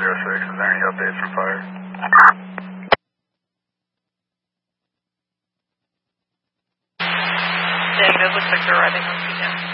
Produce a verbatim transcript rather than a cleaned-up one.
zero six, is there any updates from fire? Negative, looks like they're arriving on two ten.